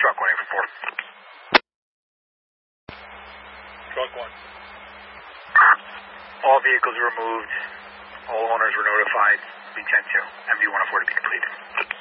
truck 184. Truck 1. All vehicles removed. All owners were notified. B10-2. MV-104 to be completed.